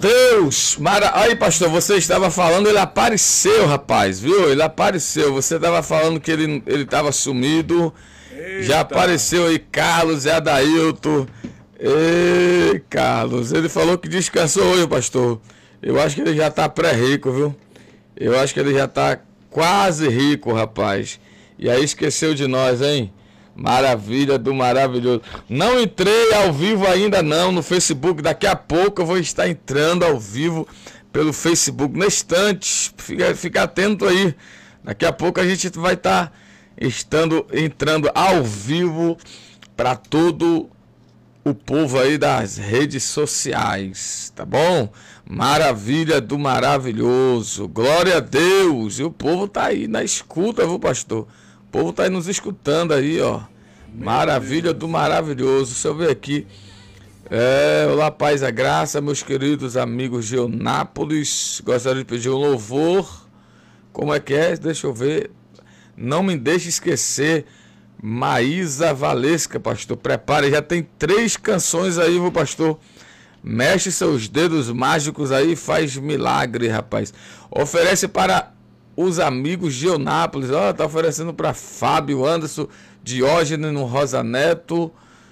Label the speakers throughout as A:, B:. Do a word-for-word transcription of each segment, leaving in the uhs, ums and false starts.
A: Deus! Mara... Aí, pastor, você estava falando, ele apareceu, rapaz, viu? Ele apareceu. Você estava falando que ele ele estava sumido. Eita. Já apareceu aí Carlos e Adailton. Ei, Carlos, ele falou que descansou hoje, pastor. Eu acho que ele já está pré-rico, viu? Eu acho que ele já está quase rico, rapaz. E aí esqueceu de nós, hein? Maravilha do maravilhoso. Não entrei ao vivo ainda não no Facebook. Daqui a pouco eu vou estar entrando ao vivo pelo Facebook. No instante, fica, fica atento aí. Daqui a pouco a gente vai estar estando, entrando ao vivo para todo o povo aí das redes sociais, tá bom? Maravilha do maravilhoso. Glória a Deus. E o povo tá aí na escuta, viu, pastor? O povo tá aí nos escutando aí, ó. Maravilha do maravilhoso. Deixa eu ver aqui. É, olá, paz e graça, meus queridos amigos de Eunápolis. Gostaria de pedir um louvor. Como é que é? Deixa eu ver. Não me deixe esquecer. Maísa Valesca, pastor. Prepare, já tem três canções aí, viu, pastor? Mexe seus dedos mágicos aí, faz milagre, rapaz. Oferece para os amigos de Eunápolis, ó, tá oferecendo para Fábio, Anderson, Diógenes, Rosa Neto,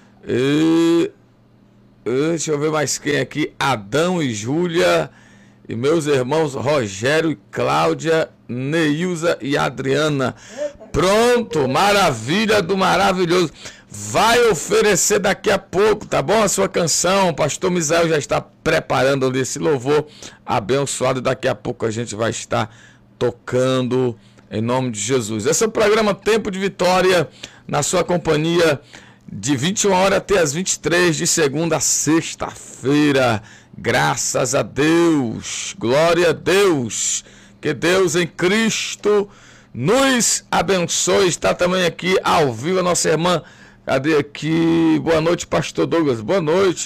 A: e, e, deixa eu ver mais quem aqui, Adão e Júlia, e meus irmãos Rogério e Cláudia, Neilza e Adriana. Pronto, maravilha do maravilhoso. Vai oferecer daqui a pouco, tá bom? A sua canção, o pastor Misael já está preparando ali esse louvor abençoado, daqui a pouco a gente vai estar tocando em nome de Jesus. Esse é o programa Tempo de Vitória, na sua companhia de vinte e uma horas até as vinte e três, de segunda a sexta-feira. Graças a Deus, glória a Deus, que Deus em Cristo nos abençoe. Está também aqui ao vivo a nossa irmã, cadê aqui? Boa noite, pastor Douglas, boa noite.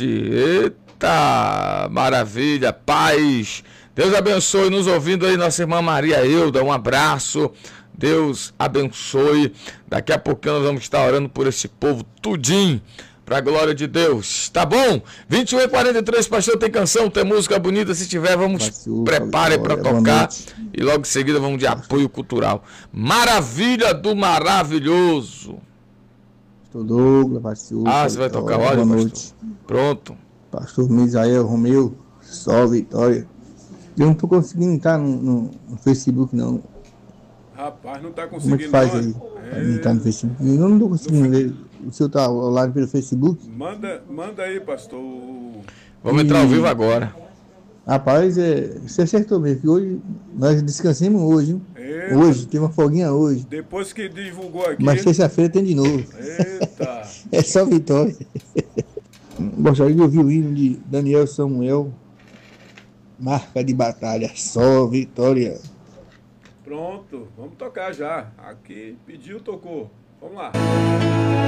A: Eita, maravilha, paz. Deus abençoe, nos ouvindo aí, nossa irmã Maria Euda, um abraço, Deus abençoe. Daqui a pouquinho nós vamos estar orando por esse povo tudinho, para a glória de Deus, tá bom? vinte e um e quarenta e três, pastor, tem canção, tem música bonita, se tiver, vamos, prepare para tocar, e logo em seguida vamos de apoio cultural. Maravilha do maravilhoso.
B: Pastor Douglas, pastor.
A: Ah, você vai tocar, olha,
B: boa
A: pastor.
B: Noite.
A: Pronto.
B: Pastor Misael Romeu, só vitória. Eu não tô conseguindo entrar no, no, no Facebook, não.
C: Rapaz, não tá
B: Como é que
C: conseguindo.
B: faz
C: não,
B: aí?
C: é...
B: Pra entrar no Facebook. Eu não tô conseguindo ver. O senhor tá online pelo Facebook?
C: Manda, manda aí, pastor.
A: Vamos
B: E...
A: entrar ao vivo agora.
B: Rapaz, é, você acertou mesmo, que hoje nós descansamos hoje, hein?
C: Eita.
B: Hoje, tem uma folguinha hoje.
C: Depois que divulgou aqui.
B: Mas terça-feira tem de novo.
C: Eita.
B: É só vitória. Gostaria de ouvir o hino de Daniel Samuel. Marca de batalha, só vitória.
C: Pronto, vamos tocar já. Aqui pediu, tocou. Vamos lá.